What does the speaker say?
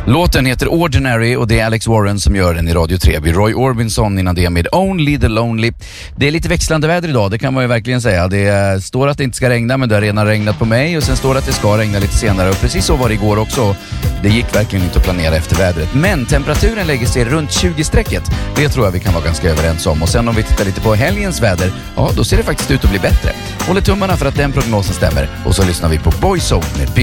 Låten heter Ordinary och det är Alex Warren som gör den i Radio 3. Roy Orbison innan det med Only the Lonely. Det är lite växlande väder idag, det kan man ju verkligen säga. Det står att det inte ska regna, men det har redan regnat på mig. Och sen står det att det ska regna lite senare. Och precis så var det igår också. Det gick verkligen inte att planera efter vädret. Men temperaturen lägger sig runt 20-strecket. Det tror jag vi kan vara ganska överens om. Och sen om vi tittar lite på helgens väder, ja då ser det faktiskt ut att bli bättre. Håller tummarna för att den prognosen stämmer. Och så lyssnar vi på Boyzone med